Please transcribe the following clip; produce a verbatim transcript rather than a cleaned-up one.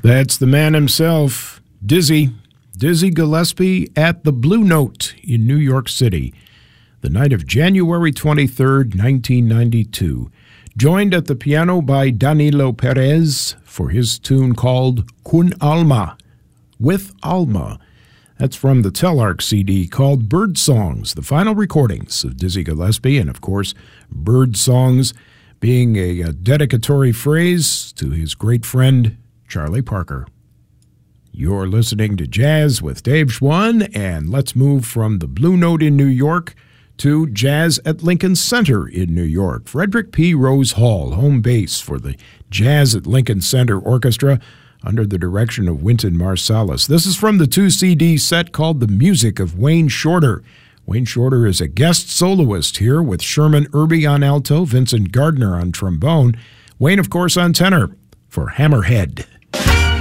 That's the man himself, Dizzy, Dizzy Gillespie at the Blue Note in New York City, the night of January twenty-third, nineteen ninety-two. Joined at the piano by Danilo Perez for his tune called Con Alma, with Alma. That's from the Telarc C D called Bird Songs, the final recordings of Dizzy Gillespie, and of course, Bird Songs being a, a dedicatory phrase to his great friend, Charlie Parker. You're listening to Jazz with Dave Schwann, and let's move from the Blue Note in New York to Jazz at Lincoln Center in New York. Frederick P. Rose Hall, home base for the Jazz at Lincoln Center Orchestra under the direction of Wynton Marsalis. This is from the two C D set called The Music of Wayne Shorter. Wayne Shorter is a guest soloist here with Sherman Irby on alto, Vincent Gardner on trombone, Wayne, of course, on tenor for Hammerhead.